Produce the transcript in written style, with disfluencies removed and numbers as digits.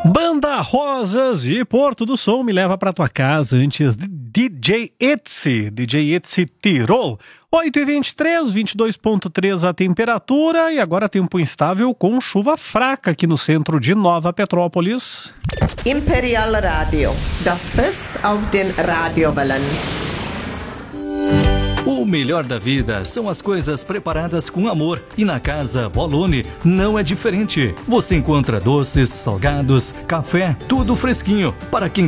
Banda Rosas de Porto do Som me leva pra tua casa antes DJ Itzy tirou 8h23, 22,3 a temperatura e agora tempo instável com chuva fraca aqui no centro de Nova Petrópolis. Imperial Radio, das Best auf den Radiowellen. O melhor da vida são as coisas preparadas com amor e na Casa Boloni não é diferente. Você encontra doces, salgados, café, tudo fresquinho para quem